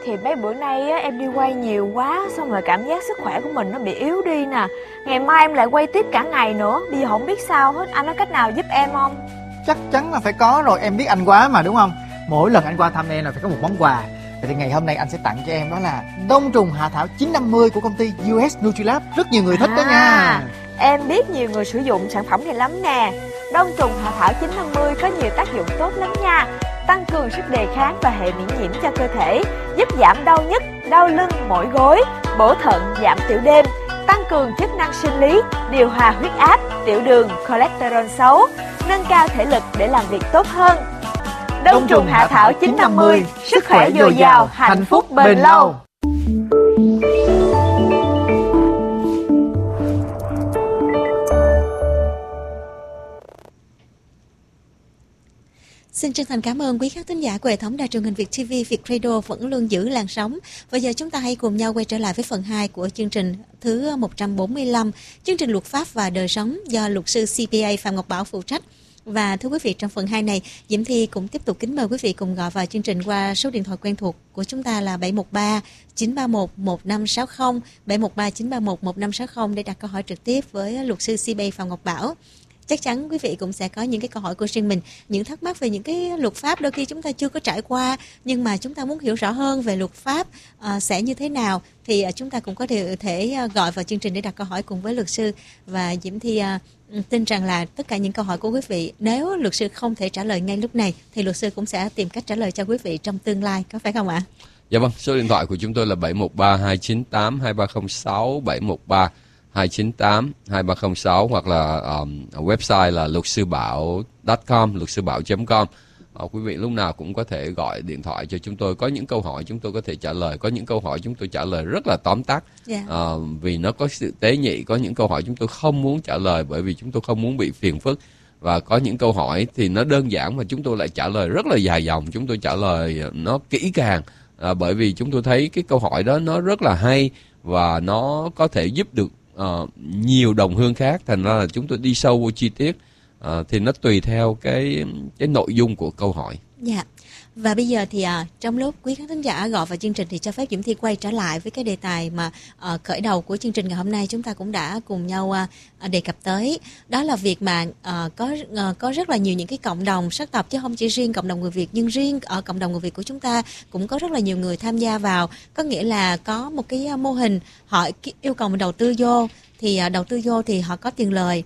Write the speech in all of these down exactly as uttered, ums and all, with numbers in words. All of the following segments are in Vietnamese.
Thì mấy bữa nay á, em đi quay nhiều quá, xong rồi cảm giác sức khỏe của mình nó bị yếu đi nè. Ngày mai em lại quay tiếp cả ngày nữa, bây giờ không biết sao hết. Anh có cách nào giúp em không? Chắc chắn là phải có rồi, em biết anh quá mà đúng không? Mỗi lần anh qua thăm em là phải có một món quà. Vậy thì ngày hôm nay anh sẽ tặng cho em đó là đông trùng hạ thảo chín năm mươi của công ty u ét Nutrilab. Rất nhiều người thích à, đó nha. Em biết nhiều người sử dụng sản phẩm này lắm nè. Đông trùng hạ thảo chín năm mươi có nhiều tác dụng tốt lắm nha. Tăng cường sức đề kháng và hệ miễn nhiễm cho cơ thể, giúp giảm đau nhức, đau lưng, mỏi gối, bổ thận, giảm tiểu đêm, tăng cường chức năng sinh lý, điều hòa huyết áp, tiểu đường, cholesterol xấu, nâng cao thể lực để làm việc tốt hơn. Đông, Đông trùng hạ thảo chín năm mươi, sức khỏe dồi dào, hạnh phúc bền lâu. Xin chân thành cảm ơn quý khán thính giả của hệ thống đài truyền hình Việt ti vi, Việt Radio vẫn luôn giữ làn sóng. Bây giờ chúng ta hãy cùng nhau quay trở lại với phần hai của chương trình thứ một trăm bốn mươi lăm, chương trình luật pháp và đời sống do luật sư xê pê a Phạm Ngọc Bảo phụ trách. Và thưa quý vị, trong phần hai này, Diễm Thi cũng tiếp tục kính mời quý vị cùng gọi vào chương trình qua số điện thoại quen thuộc của chúng ta là bảy một ba chín ba một một năm sáu không, bảy một ba chín ba một một năm sáu không để đặt câu hỏi trực tiếp với luật sư xê pê a Phạm Ngọc Bảo. Chắc chắn quý vị cũng sẽ có những cái câu hỏi của riêng mình, những thắc mắc về những cái luật pháp đôi khi chúng ta chưa có trải qua, nhưng mà chúng ta muốn hiểu rõ hơn về luật pháp uh, sẽ như thế nào, thì uh, chúng ta cũng có thể, thể uh, gọi vào chương trình để đặt câu hỏi cùng với luật sư. Và Diễm Thi uh, tin rằng là tất cả những câu hỏi của quý vị, nếu luật sư không thể trả lời ngay lúc này thì luật sư cũng sẽ tìm cách trả lời cho quý vị trong tương lai, có phải không ạ? Dạ vâng, số điện thoại của chúng tôi là bảy một ba hai chín tám hai ba không sáu, bảy một ba hai chín tám hai ba không sáu, hoặc là um, website là luật sư bảo chấm com, luật sư bảo chấm com. Uh, quý vị lúc nào cũng có thể gọi điện thoại cho chúng tôi. Có những câu hỏi chúng tôi có thể trả lời, có những câu hỏi chúng tôi trả lời rất là tóm tắt, yeah. uh, vì nó có sự tế nhị. Có những câu hỏi chúng tôi không muốn trả lời bởi vì chúng tôi không muốn bị phiền phức. Và có những câu hỏi thì nó đơn giản mà chúng tôi lại trả lời rất là dài dòng. Chúng tôi trả lời nó kỹ càng, uh, bởi vì chúng tôi thấy cái câu hỏi đó nó rất là hay và nó có thể giúp được Uh, nhiều đồng hương khác. Thành ra là chúng tôi đi sâu vô chi tiết, uh, thì nó tùy theo cái cái nội dung của câu hỏi. Dạ. Yeah. Và bây giờ thì à, trong lúc quý khán thính giả gọi vào chương trình thì cho phép Diễm Thi quay trở lại với cái đề tài mà à, khởi đầu của chương trình ngày hôm nay chúng ta cũng đã cùng nhau à, đề cập tới. Đó là việc mà à, có à, có rất là nhiều những cái cộng đồng sắc tộc, chứ không chỉ riêng cộng đồng người Việt, nhưng riêng ở cộng đồng người Việt của chúng ta cũng có rất là nhiều người tham gia vào. Có nghĩa là có một cái mô hình họ yêu cầu mình đầu tư vô, thì à, đầu tư vô thì họ có tiền lời.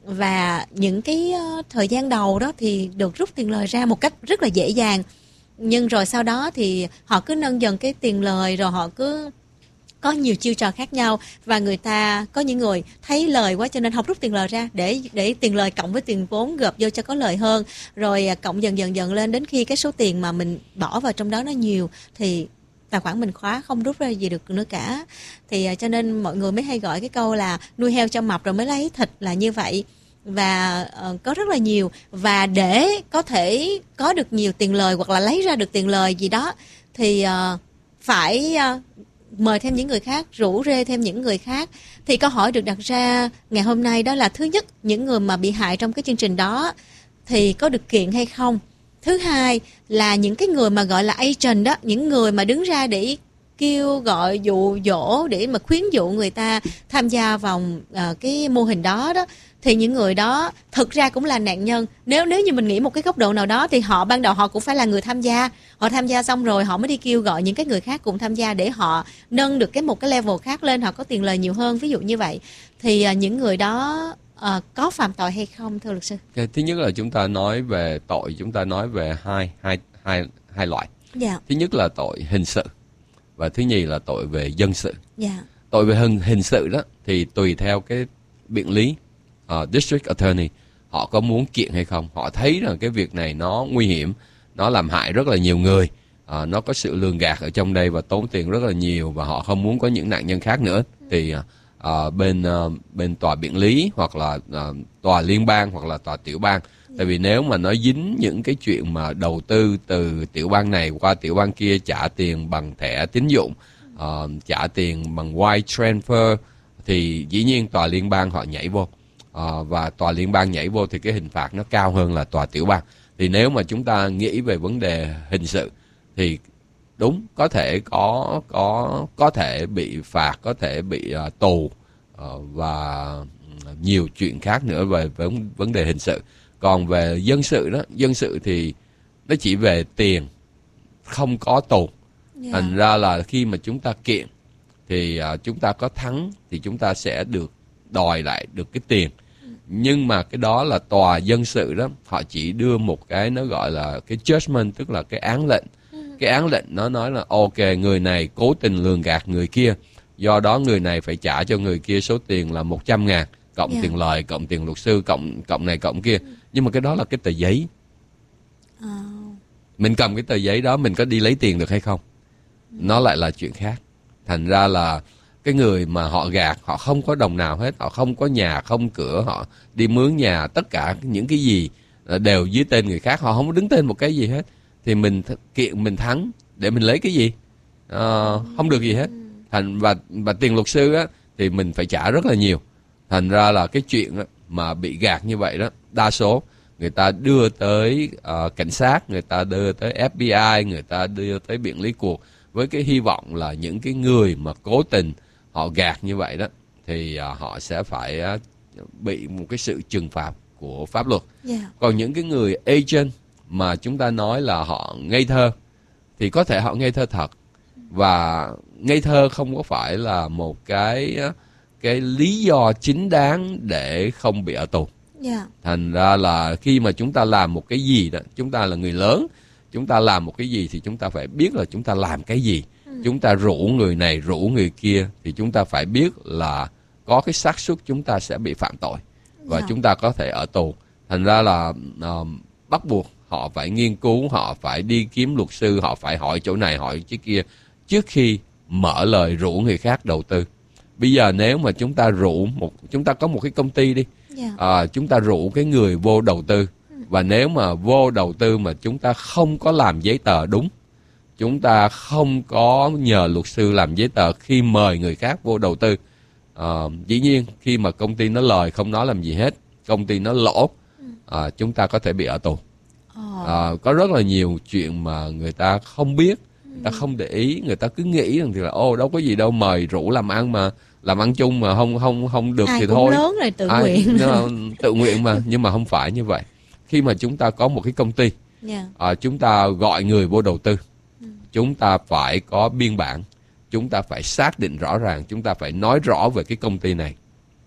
Và những cái uh, thời gian đầu đó thì được rút tiền lời ra một cách rất là dễ dàng. Nhưng rồi sau đó thì họ cứ nâng dần cái tiền lời, rồi họ cứ có nhiều chiêu trò khác nhau. Và người ta, có những người thấy lời quá cho nên không rút tiền lời ra, để để tiền lời cộng với tiền vốn gộp vô cho có lời hơn. Rồi cộng dần dần dần lên đến khi cái số tiền mà mình bỏ vào trong đó nó nhiều thì tài khoản mình khóa, không rút ra gì được nữa cả. Thì cho nên mọi người mới hay gọi cái câu là nuôi heo cho mập rồi mới lấy thịt là như vậy. Và uh, có rất là nhiều. Và để có thể có được nhiều tiền lời hoặc là lấy ra được tiền lời gì đó thì uh, phải uh, mời thêm những người khác, rủ rê thêm những người khác. Thì câu hỏi được đặt ra ngày hôm nay đó là: thứ nhất, những người mà bị hại trong cái chương trình đó thì có được kiện hay không? Thứ hai là những cái người mà gọi là agent đó, những người mà đứng ra để kêu gọi, dụ dỗ, để mà khuyến dụ người ta tham gia vào uh, cái mô hình đó đó, thì những người đó thực ra cũng là nạn nhân. Nếu nếu như mình nghĩ một cái góc độ nào đó thì họ ban đầu họ cũng phải là người tham gia. Họ tham gia xong rồi họ mới đi kêu gọi những cái người khác cùng tham gia để họ nâng được cái một cái level khác lên, họ có tiền lời nhiều hơn, ví dụ như vậy. Thì uh, những người đó uh, có phạm tội hay không, thưa luật sư? Okay, thứ nhất là chúng ta nói về tội, chúng ta nói về hai hai hai hai loại. Yeah. Thứ nhất là tội hình sự và thứ nhì là tội về dân sự. Yeah. Tội về hình, hình sự đó thì tùy theo cái biện lý, uh, district attorney họ có muốn kiện hay không. Họ thấy rằng cái việc này nó nguy hiểm, nó làm hại rất là nhiều người, uh, nó có sự lường gạt ở trong đây và tốn tiền rất là nhiều, và họ không muốn có những nạn nhân khác nữa. Thì uh, bên uh, bên tòa biện lý hoặc là uh, tòa liên bang hoặc là tòa tiểu bang. Tại vì nếu mà nó dính những cái chuyện mà đầu tư từ tiểu bang này qua tiểu bang kia, trả tiền bằng thẻ tín dụng, uh, trả tiền bằng wire transfer, thì dĩ nhiên tòa liên bang họ nhảy vô. Uh, và tòa liên bang nhảy vô thì cái hình phạt nó cao hơn là tòa tiểu bang. Thì nếu mà chúng ta nghĩ về vấn đề hình sự thì đúng, có thể có có có thể bị phạt, có thể bị uh, tù uh, và nhiều chuyện khác nữa về vấn vấn đề hình sự. Còn về dân sự đó, dân sự thì nó chỉ về tiền, không có tù. Yeah. Thành ra là khi mà chúng ta kiện thì uh, chúng ta có thắng thì chúng ta sẽ được đòi lại được cái tiền. Nhưng mà cái đó là tòa dân sự đó, họ chỉ đưa một cái nó gọi là cái judgment, tức là cái án lệnh. Cái án lệnh nó nói là ok, người này cố tình lường gạt người kia, do đó người này phải trả cho người kia số tiền là một trăm ngàn, cộng Yeah. tiền lời, cộng tiền luật sư, cộng cộng này cộng kia. Nhưng mà cái đó là cái tờ giấy. Ờ. Mình cầm cái tờ giấy đó, mình có đi lấy tiền được hay không? Nó lại là chuyện khác. Thành ra là cái người mà họ gạt, họ không có đồng nào hết, họ không có nhà, không cửa, họ đi mướn nhà, tất cả những cái gì đều dưới tên người khác, họ không có đứng tên một cái gì hết. Thì mình th- kiện mình thắng để mình lấy cái gì? À, không được gì hết. Thành và và tiền luật sư á thì mình phải trả rất là nhiều. Thành ra là cái chuyện á, mà bị gạt như vậy đó, đa số người ta đưa tới uh, cảnh sát, người ta đưa tới ép bê i, người ta đưa tới biện lý cuộc với cái hy vọng là những cái người mà cố tình họ gạt như vậy đó thì uh, họ sẽ phải uh, bị một cái sự trừng phạt của pháp luật. Yeah. Còn những cái người agent mà chúng ta nói là họ ngây thơ thì có thể họ ngây thơ thật, và ngây thơ không có phải là một cái cái lý do chính đáng để không bị ở tù. Yeah. Thành ra là khi mà chúng ta làm một cái gì đó, chúng ta là người lớn, chúng ta làm một cái gì thì chúng ta phải biết là chúng ta làm cái gì. Ừ. Chúng ta rủ người này, rủ người kia thì chúng ta phải biết là có cái xác suất chúng ta sẽ bị phạm tội và Yeah. chúng ta có thể ở tù. Thành ra là uh, bắt buộc họ phải nghiên cứu, họ phải đi kiếm luật sư, họ phải hỏi chỗ này, hỏi chỗ kia trước khi mở lời rủ người khác đầu tư. Bây giờ nếu mà chúng ta rủ một, chúng ta có một cái công ty đi, Yeah. à, chúng ta rủ cái người vô đầu tư, và nếu mà vô đầu tư mà chúng ta không có làm giấy tờ đúng, chúng ta không có nhờ luật sư làm giấy tờ khi mời người khác vô đầu tư, à, dĩ nhiên khi mà công ty nó lời không nói làm gì hết, công ty nó lỗ, à, chúng ta có thể bị ở tù. À, có rất là nhiều chuyện mà người ta không biết, người ta không để ý, người ta cứ nghĩ rằng thì là ô đâu có gì đâu, mời rủ làm ăn mà làm ăn chung mà không không không được Ai thì cũng thôi. lớn rồi, tự Ai, nguyện. nó, tự nguyện mà, nhưng mà không phải như vậy. Khi mà chúng ta có một cái công ty, Yeah. à, chúng ta gọi người vô đầu tư, Ừ. chúng ta phải có biên bản, chúng ta phải xác định rõ ràng, chúng ta phải nói rõ về cái công ty này.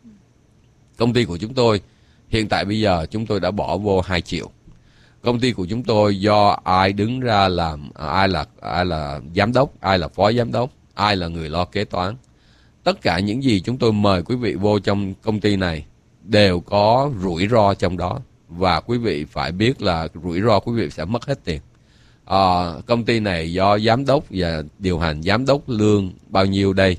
Công ty của chúng tôi hiện tại bây giờ chúng tôi đã bỏ vô hai triệu. Công ty của chúng tôi do ai đứng ra làm, ai là ai là giám đốc, ai là phó giám đốc, ai là người lo kế toán. Tất cả những gì chúng tôi mời quý vị vô trong công ty này đều có rủi ro trong đó, và quý vị phải biết là rủi ro quý vị sẽ mất hết tiền. À, công ty này do giám đốc và điều hành, giám đốc lương bao nhiêu đây,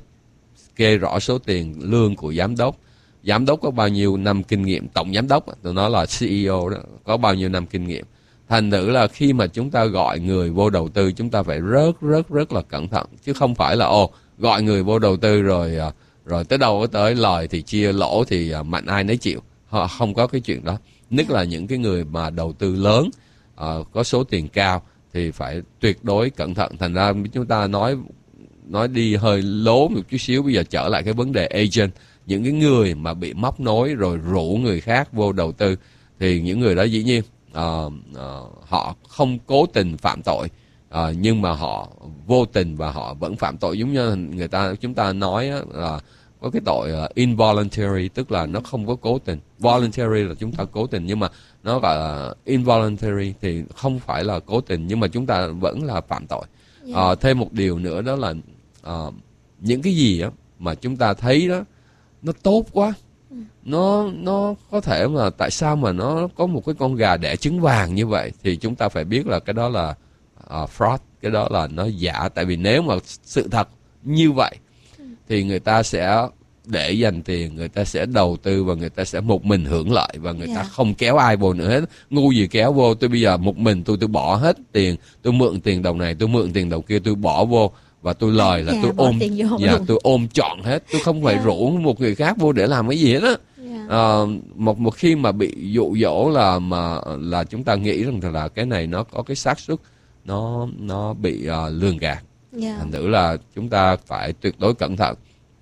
kê rõ số tiền lương của giám đốc. Giám đốc có bao nhiêu năm kinh nghiệm, tổng giám đốc, tôi nói là xê e ô đó, có bao nhiêu năm kinh nghiệm. Thành thử là khi mà chúng ta gọi người vô đầu tư, chúng ta phải rất rất rất là cẩn thận, chứ không phải là ồ gọi người vô đầu tư rồi rồi tới đâu tới lời thì chia, lỗ thì mạnh ai nấy chịu. Họ không có cái chuyện đó. Nhất là những cái người mà đầu tư lớn, uh, có số tiền cao thì phải tuyệt đối cẩn thận. Thành ra chúng ta nói nói đi hơi lố một chút xíu. Bây giờ trở lại cái vấn đề agent, những cái người mà bị móc nối rồi rủ người khác vô đầu tư, thì những người đó dĩ nhiên uh, uh, họ không cố tình phạm tội, uh, nhưng mà họ vô tình và họ vẫn phạm tội. Giống như người ta chúng ta nói là có cái tội uh, involuntary, tức là nó không có cố tình. Voluntary là chúng ta cố tình, nhưng mà nó gọi là involuntary thì không phải là cố tình, nhưng mà chúng ta vẫn là phạm tội. Yeah. Uh, thêm một điều nữa đó là uh, những cái gì đó mà chúng ta thấy đó nó tốt quá, ừ. nó nó có thể mà tại sao mà nó có một cái con gà đẻ trứng vàng như vậy, thì chúng ta phải biết là cái đó là uh, fraud, cái đó là nó giả. Tại vì nếu mà sự thật như vậy, ừ. thì người ta sẽ để dành tiền, người ta sẽ đầu tư và người ta sẽ một mình hưởng lợi, và người yeah. ta không kéo ai vô nữa hết. Ngu gì kéo vô, tôi bây giờ một mình tôi tôi bỏ hết tiền, tôi mượn tiền đồng này, tôi mượn tiền đồng kia, tôi bỏ vô và tôi lời là yeah, tôi ôm, dạ, tôi ôm trọn hết, tôi không phải yeah. rủ một người khác vô để làm cái gì hết á. Yeah. À, một một khi mà bị dụ dỗ là mà là chúng ta nghĩ rằng là cái này nó có cái xác suất nó nó bị uh, lường gạt. Yeah. Thành thử là chúng ta phải tuyệt đối cẩn thận.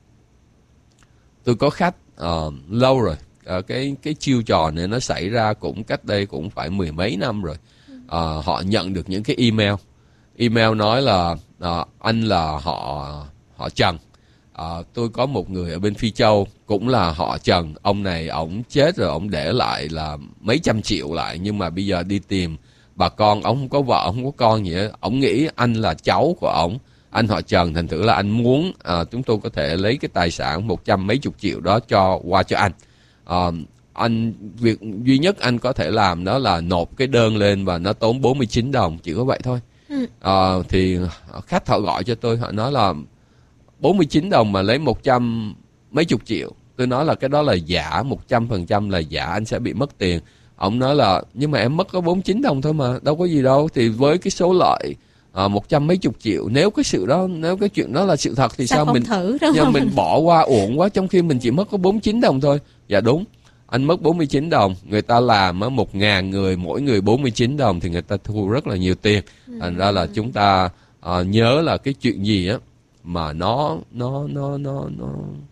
Tôi có khách uh, lâu rồi, uh, cái cái chiêu trò này nó xảy ra cũng cách đây cũng phải mười mấy năm rồi. Uh, họ nhận được những cái email, email nói là uh, anh là họ họ Trần. Uh, tôi có một người ở bên Phi Châu cũng là họ Trần. Ông này ổng chết rồi, ổng để lại là mấy trăm triệu lại, nhưng mà bây giờ đi tìm bà con, ổng không có vợ, không có con gì hết. Ổng nghĩ anh là cháu của ổng, anh họ Trần, thành thử là anh muốn à, chúng tôi có thể lấy cái tài sản một trăm mấy chục triệu đó cho qua cho anh. À, anh việc duy nhất anh có thể làm đó là nộp cái đơn lên và nó tốn bốn mươi chín đồng, chỉ có vậy thôi. À, thì khách họ gọi cho tôi, họ nói là bốn mươi chín đồng mà lấy một trăm mấy chục triệu. Tôi nói là cái đó là giả, một trăm phần trăm là giả, anh sẽ bị mất tiền. Ông nói là nhưng mà em mất có bốn mươi chín đồng thôi mà, đâu có gì đâu. Thì với cái số lợi à, một trăm mấy chục triệu, nếu cái sự đó, nếu cái chuyện đó là sự thật thì sao, sao mình thử, đúng nhưng không? mình bỏ qua uổng quá, trong khi mình chỉ mất có bốn mươi chín đồng thôi. Dạ đúng, anh mất bốn mươi chín đồng, người ta làm á một ngàn người, mỗi người bốn mươi chín đồng thì người ta thu rất là nhiều tiền. Thành ra là chúng ta à, nhớ là cái chuyện gì á mà nó nó nó nó nó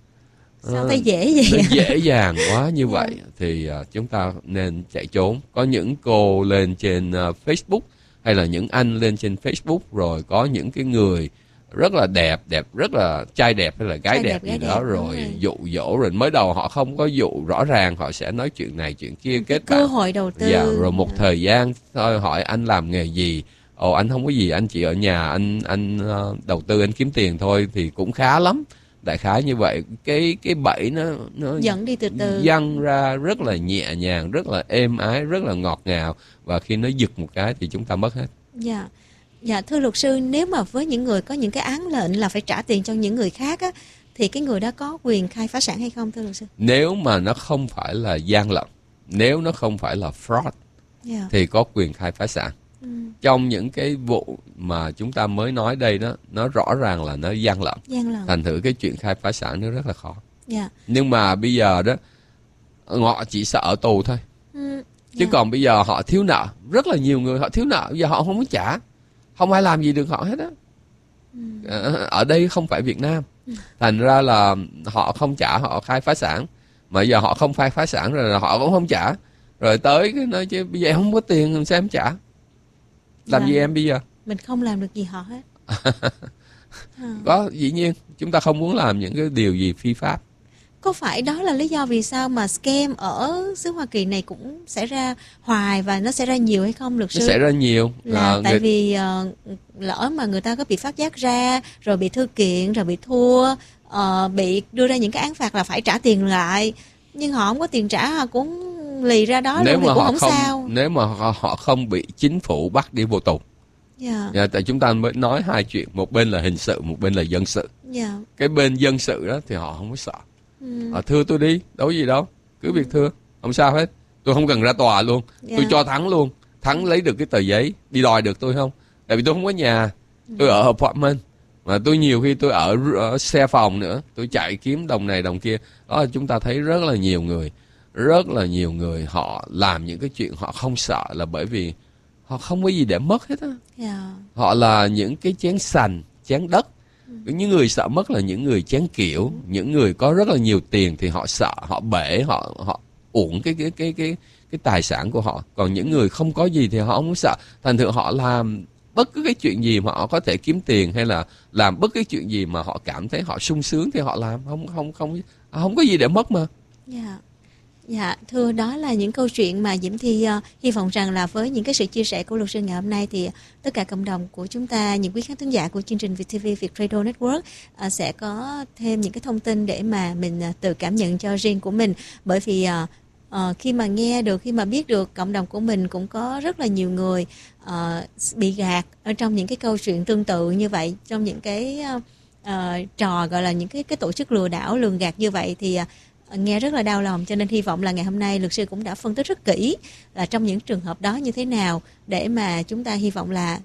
sao thấy dễ vậy? Nó dễ dàng quá như vậy thì uh, chúng ta nên chạy trốn. Có những cô lên trên uh, Facebook hay là những anh lên trên Facebook, rồi có những cái người rất là đẹp, đẹp rất là trai đẹp hay là gái, trai đẹp, đẹp gì đẹp, đó, rồi dụ dỗ. Rồi mới đầu họ không có dụ rõ ràng, họ sẽ nói chuyện này chuyện kia, kết cơ bạn. hội đầu tư. Dạ, rồi một yeah. thời gian thôi hỏi anh làm nghề gì. Ồ, anh không có gì, anh chỉ ở nhà anh anh uh, đầu tư, anh kiếm tiền thôi, thì cũng khá lắm. Đại khái như vậy. Cái cái bẫy nó nó dẫn đi từ từ, dăng ra rất là nhẹ nhàng, rất là êm ái, rất là ngọt ngào, và khi nó giật một cái thì chúng ta mất hết. Dạ. Dạ thưa luật sư, nếu mà với những người có những cái án lệnh là phải trả tiền cho những người khác á, thì cái người đó có quyền khai phá sản hay không thưa luật sư? Nếu mà nó không phải là gian lận, nếu nó không phải là fraud, yeah. thì có quyền khai phá sản. Ừ. Trong những cái vụ mà chúng ta mới nói đây đó, nó rõ ràng là nó gian lận. Gian lận. Thành thử cái chuyện khai phá sản nó rất là khó. Yeah. Nhưng mà bây giờ đó, họ chỉ sợ ở tù thôi. Ừ. Yeah. Chứ còn bây giờ họ thiếu nợ, rất là nhiều người họ thiếu nợ, bây giờ họ không có trả, không ai làm gì được họ hết á. Ừ. Ở đây không phải Việt Nam, ừ. thành ra là họ không trả, họ khai phá sản. Mà giờ họ không khai phá sản rồi là họ cũng không trả. Rồi tới cái nói chứ bây giờ em không có tiền làm sao em trả. Làm dạ. gì em bây giờ? Mình không làm được gì họ hết. à. Có, dĩ nhiên chúng ta không muốn làm những cái điều gì phi pháp. Có phải đó là lý do vì sao mà scam ở xứ Hoa Kỳ này cũng xảy ra hoài và nó xảy ra nhiều hay không luật sư? Nó xảy ra nhiều là, là tại người... vì uh, lỡ mà người ta có bị phát giác ra, rồi bị thư kiện, rồi bị thua, uh, bị đưa ra những cái án phạt là phải trả tiền lại, nhưng họ không có tiền trả, họ cũng lì ra đó, nếu mà cũng họ không, không sao. Nếu mà họ, họ không bị chính phủ bắt đi vô tù. Yeah. Yeah, tại chúng ta mới nói hai chuyện, một bên là hình sự, một bên là dân sự. Yeah. Cái bên dân sự đó thì họ không có sợ. Ừ. Họ thưa tôi đi, đâu có gì đâu, cứ việc thưa, không sao hết. Tôi không cần ra tòa luôn, yeah. tôi cho thắng luôn, thắng lấy được cái tờ giấy, đi đòi được tôi không? Tại vì tôi không có nhà, tôi ở apartment, mà tôi nhiều khi tôi ở, ở xe phòng nữa, tôi chạy kiếm đồng này đồng kia. Đó là chúng ta thấy rất là nhiều người, rất là nhiều người họ làm những cái chuyện họ không sợ là bởi vì họ không có gì để mất hết á. Yeah. Họ là những cái chén sành, chén đất. Ừ. Những người sợ mất là những người chén kiểu, những người có rất là nhiều tiền thì họ sợ, họ bể, họ họ uổng cái cái cái cái cái tài sản của họ. Còn những người không có gì thì họ không sợ. Thành thử họ làm bất cứ cái chuyện gì mà họ có thể kiếm tiền, hay là làm bất cứ cái chuyện gì mà họ cảm thấy họ sung sướng thì họ làm, không không không không có gì để mất mà. Dạ. Dạ, thưa, đó là những câu chuyện mà Diễm Thi uh, hy vọng rằng là với những cái sự chia sẻ của luật sư ngày hôm nay thì tất cả cộng đồng của chúng ta, những quý khán thính giả của chương trình Việt ti vi Việt Radio Network uh, sẽ có thêm những cái thông tin để mà mình uh, tự cảm nhận cho riêng của mình. Bởi vì uh, uh, khi mà nghe được, khi mà biết được cộng đồng của mình cũng có rất là nhiều người uh, bị gạt ở trong những cái câu chuyện tương tự như vậy, trong những cái uh, uh, trò gọi là những cái cái tổ chức lừa đảo, lường gạt như vậy thì uh, nghe rất là đau lòng. Cho nên hy vọng là ngày hôm nay luật sư cũng đã phân tích rất kỹ là trong những trường hợp đó như thế nào, để mà chúng ta hy vọng là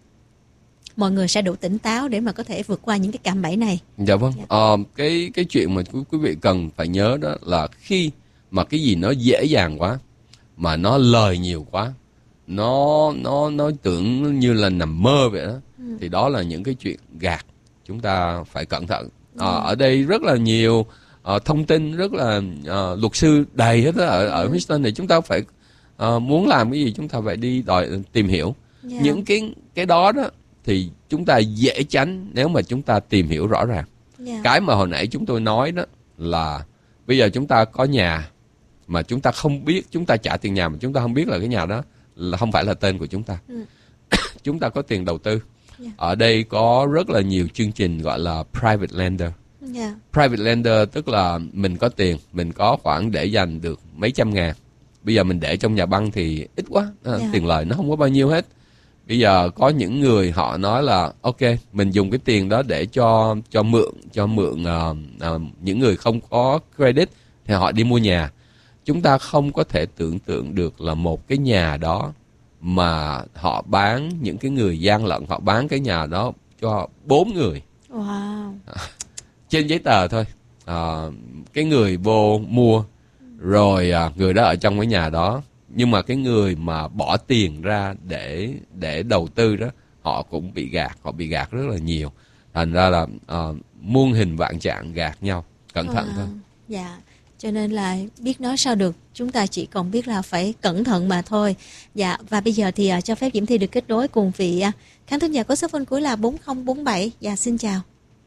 mọi người sẽ đủ tỉnh táo để mà có thể vượt qua những cái cạm bẫy này. Dạ vâng. Dạ. À, cái cái chuyện mà quý, quý vị cần phải nhớ đó là khi mà cái gì nó dễ dàng quá, mà nó lời nhiều quá, nó nó nó tưởng như là nằm mơ vậy đó, ừ. thì đó là những cái chuyện gạt, chúng ta phải cẩn thận. À, ở đây rất là nhiều uh, thông tin, rất là uh, luật sư đầy hết đó, ở ở Houston thì chúng ta phải uh, muốn làm cái gì chúng ta phải đi đòi tìm hiểu. Yeah. Những cái cái đó đó thì chúng ta dễ tránh nếu mà chúng ta tìm hiểu rõ ràng. Yeah. Cái mà hồi nãy chúng tôi nói đó là bây giờ chúng ta có nhà mà chúng ta không biết, chúng ta trả tiền nhà mà chúng ta không biết là cái nhà đó là không phải là tên của chúng ta. Ừ. Chúng ta có tiền đầu tư. Yeah. Ở đây có rất là nhiều chương trình gọi là private lender. Yeah. Private lender tức là mình có tiền, mình có khoảng để dành được mấy trăm ngàn. Bây giờ mình để trong nhà băng thì ít quá, à, Yeah. tiền lời nó không có bao nhiêu hết. Bây giờ có những người họ nói là ok, mình dùng cái tiền đó để cho cho mượn, cho mượn uh, uh, những người không có credit thì họ đi mua nhà. Chúng ta không có thể tưởng tượng được là một cái nhà đó mà họ bán, những cái người gian lận, họ bán cái nhà đó cho bốn người. Wow. Trên giấy tờ thôi. À, cái người vô mua, rồi à, người đó ở trong cái nhà đó. Nhưng mà cái người mà bỏ tiền ra để để đầu tư đó, họ cũng bị gạt, họ bị gạt rất là nhiều. Thành ra là à, muôn hình vạn trạng gạt nhau. Cẩn thận Wow. thôi. Dạ. Cho nên là biết nói sao được, chúng ta chỉ còn biết là phải cẩn thận mà thôi. Dạ, và bây giờ thì uh, cho phép Diễm Thi được kết nối cùng vị uh, khán thính giả có số phone cuối là bốn không bốn bảy. Dạ, xin chào.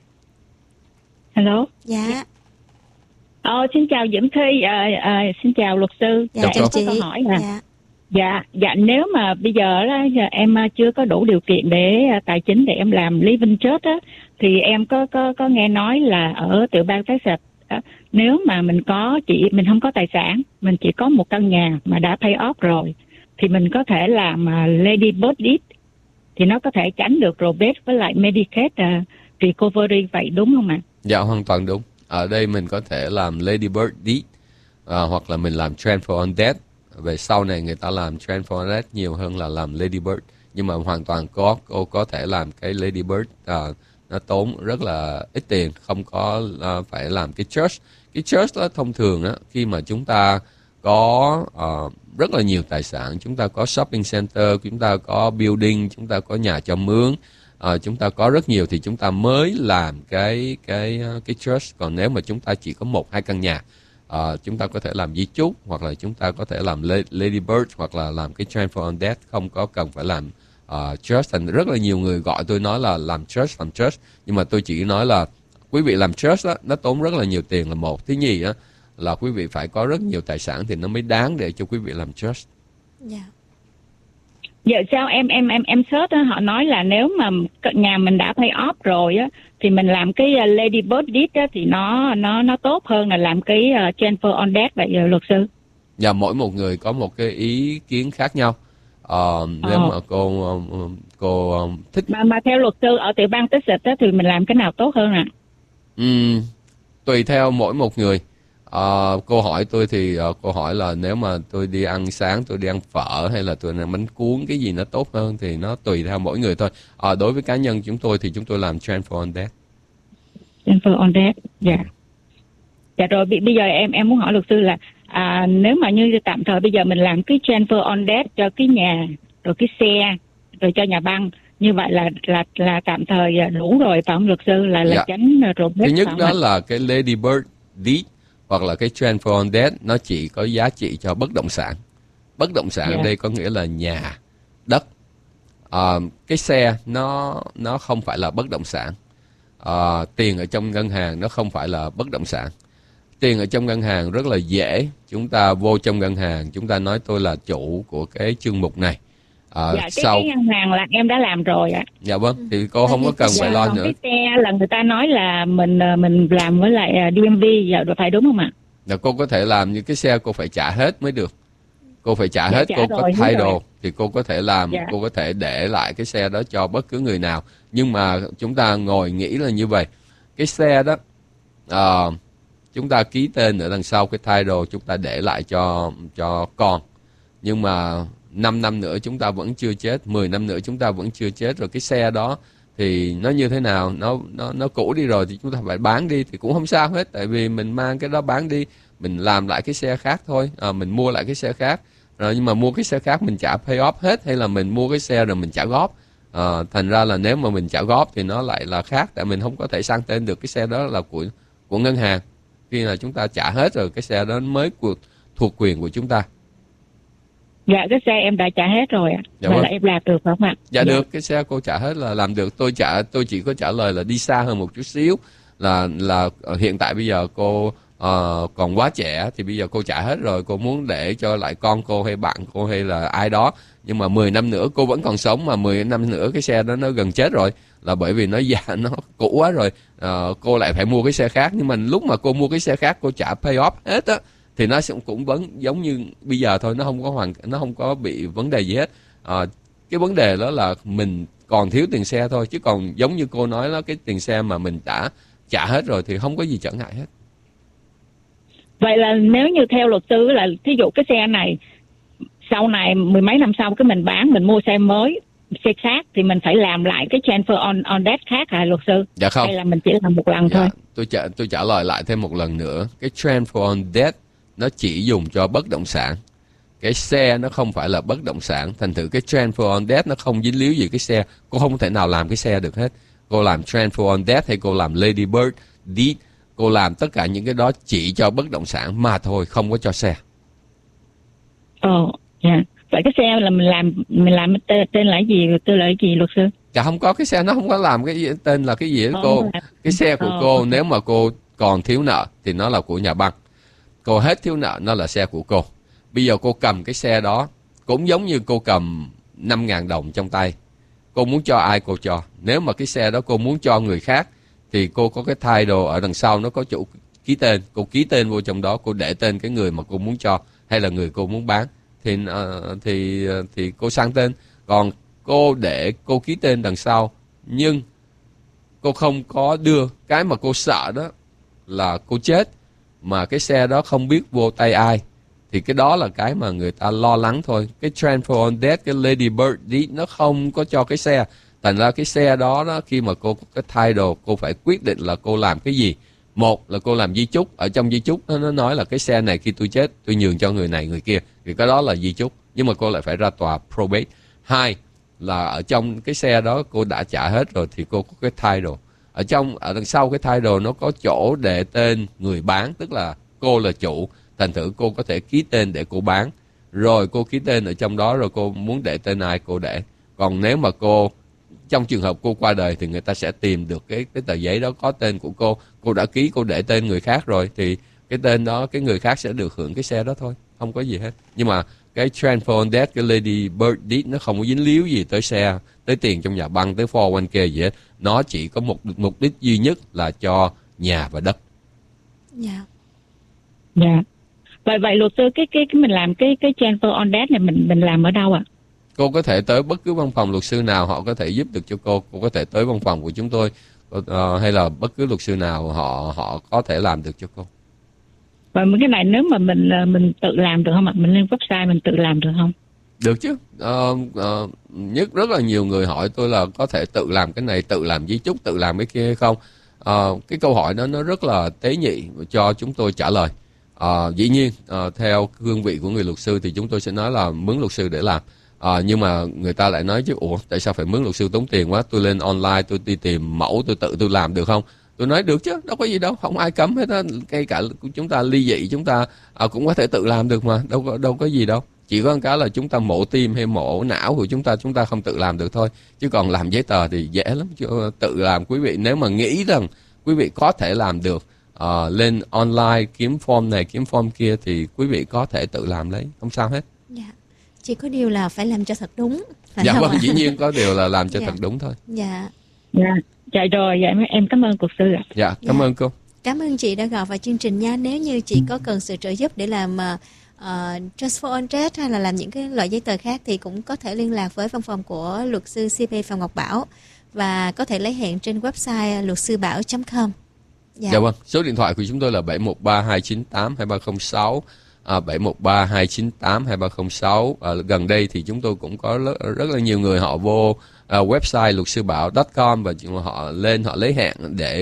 Hello. Dạ. Ờ, xin chào Diễm Thi, à, à, xin chào luật sư. Dạ, Chào chào cô. chị. Có câu hỏi nè. Dạ. Dạ, dạ nếu mà bây giờ đó, giờ em à, chưa có đủ điều kiện để à, tài chính để em làm living trust á, thì em có có có nghe nói là ở tiểu bang Texas á, nếu mà mình có chỉ mình không có tài sản, mình chỉ có một căn nhà mà đã pay off rồi, thì mình có thể làm uh, Lady Bird deed, thì nó có thể tránh được probate với lại Medicaid uh, recovery, vậy đúng không ạ? Dạ, hoàn toàn đúng. Ở đây mình có thể làm Lady Bird deed, à, hoặc là mình làm transfer on death. Về sau này người ta làm transfer on death nhiều hơn là làm Lady Bird. Nhưng mà hoàn toàn có, cô có thể làm cái Lady Bird, à, nó tốn rất là ít tiền, không có à, phải làm cái church. Cái church đó thông thường á, khi mà chúng ta có à, rất là nhiều tài sản, chúng ta có shopping center, chúng ta có building, chúng ta có nhà cho mướn, à, chúng ta có rất nhiều thì chúng ta mới làm cái cái cái church. Còn nếu mà chúng ta chỉ có một hai căn nhà, à, chúng ta có thể làm di chúc, hoặc là chúng ta có thể làm Lady Bird, hoặc là làm cái transfer on death, không có cần phải làm uh, church. Thành rất là nhiều người gọi tôi nói là làm church, làm church, nhưng mà tôi chỉ nói là quý vị làm church đó, nó tốn rất là nhiều tiền là một. Thứ nhì á, là quý vị phải có rất nhiều tài sản thì nó mới đáng để cho quý vị làm church. Dạ. Giờ sao em em em em search á, họ nói là nếu mà nhà mình đã pay off rồi á, thì mình làm cái uh, Lady Bird deed á, thì nó nó nó tốt hơn là làm cái uh, transfer on death, vậy uh, luật sư? Và mỗi một người có một cái ý kiến khác nhau. Uh, nếu Ờ. mà cô um, cô um, thích Mà mà theo luật sư ở tiểu bang Texas á, thì mình làm cái nào tốt hơn ạ? um, tùy theo mỗi một người. Uh, cô hỏi tôi thì uh, cô hỏi là nếu mà tôi đi ăn sáng, tôi đi ăn phở hay là tôi ăn bánh cuốn, cái gì nó tốt hơn thì nó tùy theo mỗi người thôi. Uh, đối với cá nhân chúng tôi thì chúng tôi làm transfer on death. Transfer on death, dạ. Dạ rồi, b- bây giờ em em muốn hỏi luật sư là à, nếu mà như tạm thời bây giờ mình làm cái transfer on death cho cái nhà, rồi cái xe, rồi cho nhà băng, như vậy là là là tạm thời đủ rồi phải không luật sư, là là Dạ. tránh rồi? Thứ nhất đó là cái Lady Bird deed hoặc là cái transfer on death, nó chỉ có giá trị cho bất động sản. Bất động sản Dạ. ở đây có nghĩa là nhà, đất. À, cái xe nó nó không phải là bất động sản. À, tiền ở trong ngân hàng nó không phải là bất động sản. Tiền ở trong ngân hàng rất là dễ. Chúng ta vô trong ngân hàng, chúng ta nói tôi là chủ của cái chương mục này. À, Dạ, cái, sau cái ngân hàng là em đã làm rồi ạ. dạ vâng, thì cô không có cần Dạ, phải lo còn nữa. cái xe là người ta nói là mình mình làm với lại đê em vê, dạ rồi phải đúng không ạ? Là cô có thể làm những cái xe cô phải trả hết mới được. Cô phải trả Dạ, hết, trả cô rồi, có đúng title rồi. thì cô có thể làm, Dạ. cô có thể để lại cái xe đó cho bất cứ người nào. Nhưng mà chúng ta ngồi nghĩ là như vậy. Cái xe đó, à, chúng ta ký tên ở đằng sau cái title, chúng ta để lại cho cho con. Nhưng mà năm năm nữa chúng ta vẫn chưa chết, mười năm nữa chúng ta vẫn chưa chết, rồi cái xe đó thì nó như thế nào, nó nó nó cũ đi rồi thì chúng ta phải bán đi thì cũng không sao hết, tại vì mình mang cái đó bán đi, mình làm lại cái xe khác thôi, à, mình mua lại cái xe khác. Rồi nhưng mà mua cái xe khác mình trả pay off hết hay là mình mua cái xe rồi mình trả góp, À, thành ra là nếu mà mình trả góp thì nó lại là khác, tại mình không có thể sang tên được cái xe đó là của của ngân hàng. Khi là chúng ta trả hết rồi, cái xe đó mới thuộc, thuộc quyền của chúng ta. Dạ, cái xe em đã trả hết rồi ạ. Dạ Vậy vâng. là em làm được phải không ạ? Dạ, dạ được, cái xe cô trả hết là làm được. Tôi trả tôi chỉ có trả lời là đi xa hơn một chút xíu, là là hiện tại bây giờ cô uh, còn quá trẻ, thì bây giờ cô trả hết rồi, cô muốn để cho lại con cô hay bạn cô hay là ai đó, nhưng mà mười năm nữa cô vẫn còn sống, mà mười năm nữa cái xe đó nó gần chết rồi, là bởi vì nó già, nó cũ quá rồi, uh, cô lại phải mua cái xe khác. Nhưng mà lúc mà cô mua cái xe khác, cô trả pay off hết á, thì nó cũng vẫn giống như bây giờ thôi, nó không có hoàn nó không có bị vấn đề gì hết. À, cái vấn đề đó là mình còn thiếu tiền xe thôi, chứ còn giống như cô nói đó, cái tiền xe mà mình đã trả hết rồi thì không có gì trở ngại hết. Vậy là nếu như theo luật sư là thí dụ cái xe này sau này mười mấy năm sau cái mình bán, mình mua xe mới, xe khác, thì mình phải làm lại cái transfer on on debt khác hả luật sư? Dạ không. Hay là mình chỉ làm một lần Dạ, thôi? tôi trả tôi trả lời lại thêm một lần nữa, cái transfer on debt nó chỉ dùng cho bất động sản. Cái xe nó không phải là bất động sản, thành thử cái transfer on debt nó không dính líu gì cái xe. Cô không thể nào làm cái xe được hết. Cô làm transfer on debt hay cô làm Lady Bird deed, cô làm tất cả những cái đó chỉ cho bất động sản mà thôi, không có cho xe. Ồ, dạ. Yeah. Vậy cái xe là mình làm mình làm tên, tên là cái gì, tên là cái gì luật sư? Dạ không có, cái xe nó không có làm cái gì, tên là cái gì hết cô. Cái xe của cô okay. Nếu mà cô còn thiếu nợ thì nó là của nhà băng. Cô hết thiếu nợ nó là xe của cô. Bây giờ cô cầm cái xe đó cũng giống như cô cầm năm ngàn đồng trong tay. Cô muốn cho ai cô cho. Nếu mà cái xe đó cô muốn cho người khác thì cô có cái title ở đằng sau, nó có chủ ký tên. Cô ký tên vô trong đó, cô để tên cái người mà cô muốn cho hay là người cô muốn bán. Thì, uh, thì, uh, thì cô sang tên. Còn cô để cô ký tên đằng sau, nhưng cô không có đưa. Cái mà cô sợ đó là cô chết mà cái xe đó không biết vô tay ai, thì cái đó là cái mà người ta lo lắng thôi. Cái transfer on debt, cái Lady Bird deed nó không có cho cái xe. Thành ra cái xe đó, đó khi mà cô có cái title, cô phải quyết định là cô làm cái gì. Một là cô làm di chúc. Ở trong di chúc nó, nó nói là cái xe này khi tôi chết tôi nhường cho người này người kia, thì cái đó là di chúc, nhưng mà cô lại phải ra tòa probate. Hai là ở trong cái xe đó cô đã trả hết rồi thì cô có cái title. Ở trong ở đằng sau cái title nó có chỗ để tên người bán, tức là cô là chủ, thành thử cô có thể ký tên để cô bán. Rồi cô ký tên ở trong đó, rồi cô muốn để tên ai cô để. Còn nếu mà cô, trong trường hợp cô qua đời thì người ta sẽ tìm được cái cái tờ giấy đó có tên của cô. Cô đã ký, cô để tên người khác rồi thì cái tên đó, cái người khác sẽ được hưởng cái xe đó thôi, không có gì hết. Nhưng mà cái transfer on debt, cái Lady Bird deed nó không có dính líu gì tới xe, tới tiền trong nhà băng, tới four oh one k gì hết. Nó chỉ có một mục đích duy nhất là cho nhà và đất. Dạ. Dạ. Vậy vậy luật sư, cái cái cái mình làm cái cái transfer on debt này mình mình làm ở đâu ạ? À? Cô có thể tới bất cứ văn phòng luật sư nào, họ có thể giúp được cho cô. Cô có thể tới văn phòng của chúng tôi, uh, hay là bất cứ luật sư nào họ họ có thể làm được cho cô. Và cái này nếu mà mình mình tự làm được không ạ? Mình lên website mình tự làm được không? Được chứ. Uh, uh, nhất rất là nhiều người hỏi tôi là có thể tự làm cái này, tự làm di chúc, tự làm cái kia hay không. Uh, cái câu hỏi đó nó rất là tế nhị cho chúng tôi trả lời. Uh, dĩ nhiên uh, theo cương vị của người luật sư thì chúng tôi sẽ nói là mướn luật sư để làm. À, nhưng mà người ta lại nói chứ, ủa tại sao phải mướn luật sư tốn tiền quá, tôi lên online tôi đi tìm mẫu tôi tự tôi làm được không? Tôi nói được chứ, đâu có gì đâu, không ai cấm hết á. Ngay cả chúng ta ly dị chúng ta à, cũng có thể tự làm được mà, đâu có đâu có gì đâu. Chỉ có một cái là chúng ta mổ tim hay mổ não của chúng ta chúng ta không tự làm được thôi, chứ còn làm giấy tờ thì dễ lắm. Chứ tự làm, quý vị nếu mà nghĩ rằng quý vị có thể làm được, à, lên online kiếm form này kiếm form kia thì quý vị có thể tự làm lấy, không sao hết. Dạ. Chỉ có điều là phải làm cho thật đúng. Phải Dạ không vâng, ạ? dĩ nhiên có điều là làm cho Dạ. thật đúng thôi. Dạ. Dạ. Dạ rồi, dạ em cảm ơn luật sư ạ. Dạ, cảm Dạ. ơn cô. Cảm ơn chị đã gọi vào chương trình nha. Nếu như chị có cần sự trợ giúp để làm uh, transfer on debt hay là làm những cái loại giấy tờ khác thì cũng có thể liên lạc với văn phòng của luật sư xê pê Phạm Ngọc Bảo và có thể lấy hẹn trên website luật sư bảo chấm com. Dạ. Dạ vâng, số điện thoại của chúng tôi là bảy một ba hai chín tám hai ba không sáu, à, bảy một ba hai chín tám hai ba không sáu. À, gần đây thì chúng tôi cũng có rất, rất là nhiều người họ vô à, website luật sư bảo chấm com và họ lên họ lấy hẹn để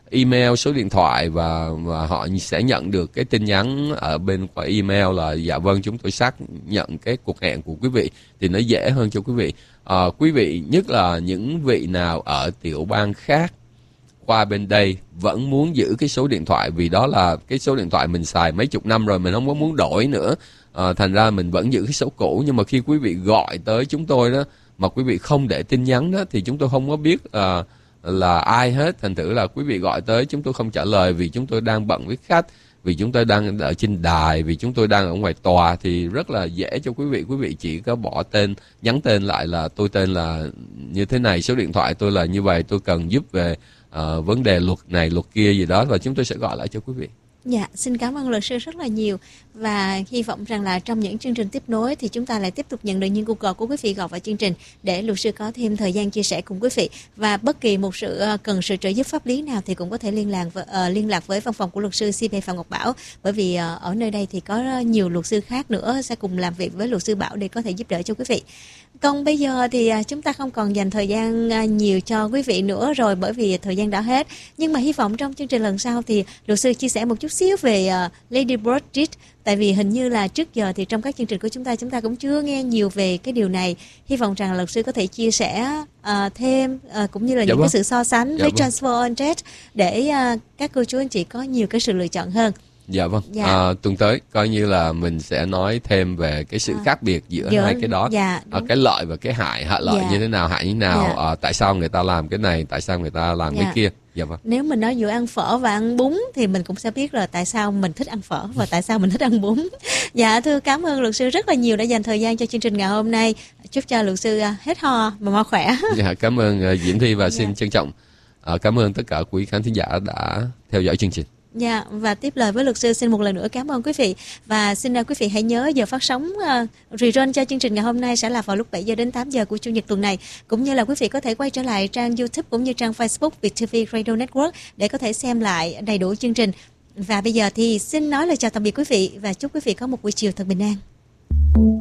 email, số điện thoại và, và họ sẽ nhận được cái tin nhắn ở bên qua email là dạ vâng chúng tôi xác nhận cái cuộc hẹn của quý vị, thì nó dễ hơn cho quý vị. À, quý vị nhất là những vị nào ở tiểu bang khác qua bên đây vẫn muốn giữ cái số điện thoại, vì đó là cái số điện thoại mình xài mấy chục năm rồi, mình không có muốn đổi nữa. À, thành ra mình vẫn giữ cái số cũ, nhưng mà khi quý vị gọi tới chúng tôi đó mà quý vị không để tin nhắn đó thì chúng tôi không có biết uh, là ai hết. Thành thử là quý vị gọi tới chúng tôi không trả lời vì chúng tôi đang bận với khách, vì chúng tôi đang ở trên đài, vì chúng tôi đang ở ngoài tòa, thì rất là dễ cho quý vị. Quý vị chỉ có bỏ tên, nhắn tên lại là tôi tên là như thế này, số điện thoại tôi là như vậy, tôi cần giúp về uh, vấn đề luật này luật kia gì đó, và chúng tôi sẽ gọi lại cho quý vị. Dạ, xin cảm ơn luật sư rất là nhiều, và hy vọng rằng là trong những chương trình tiếp nối thì chúng ta lại tiếp tục nhận được những cuộc gọi của quý vị gọi vào chương trình để luật sư có thêm thời gian chia sẻ cùng quý vị. Và bất kỳ một sự cần sự trợ giúp pháp lý nào thì cũng có thể liên lạc với, uh, liên lạc với văn phòng của luật sư xê pê Phạm Ngọc Bảo, bởi vì uh, ở nơi đây thì có nhiều luật sư khác nữa sẽ cùng làm việc với luật sư Bảo để có thể giúp đỡ cho quý vị. Còn bây giờ thì chúng ta không còn dành thời gian nhiều cho quý vị nữa rồi, bởi vì thời gian đã hết. Nhưng mà hy vọng trong chương trình lần sau thì luật sư chia sẻ một chút xíu về uh, Lady Broadgate. Tại vì hình như là trước giờ thì trong các chương trình của chúng ta, chúng ta cũng chưa nghe nhiều về cái điều này. Hy vọng rằng luật sư có thể chia sẻ uh, thêm uh, cũng như là dạ những vâng. cái sự so sánh dạ với vâng. Transfer on Debt để uh, các cô chú anh chị có nhiều cái sự lựa chọn hơn. Dạ vâng, dạ. À, tuần tới coi như là mình sẽ nói thêm về cái sự à. khác biệt giữa Dựa, hai cái đó, dạ, à, cái lợi và cái hại, hại lợi dạ. như thế nào, hại như thế nào, dạ. à, tại sao người ta làm cái này, tại sao người ta làm dạ. cái kia. Dạ vâng. Nếu mình nói giữa ăn phở và ăn bún thì mình cũng sẽ biết là tại sao mình thích ăn phở và tại sao mình thích ăn bún. Dạ thưa cảm ơn luật sư rất là nhiều đã dành thời gian cho chương trình ngày hôm nay. Chúc cho luật sư hết ho và mau khỏe. Dạ cảm ơn uh, Diễm Thi và xin dạ. trân trọng uh, cảm ơn tất cả quý khán thính giả đã theo dõi chương trình. Dạ, và tiếp lời với luật sư xin một lần nữa cảm ơn quý vị, và xin uh, quý vị hãy nhớ giờ phát sóng uh, rerun cho chương trình ngày hôm nay sẽ là vào lúc bảy giờ đến tám giờ của chủ nhật tuần này, cũng như là quý vị có thể quay trở lại trang YouTube cũng như trang Facebook Vietv Radio Network để có thể xem lại đầy đủ chương trình. Và bây giờ thì xin nói lời chào tạm biệt quý vị và chúc quý vị có một buổi chiều thật bình an.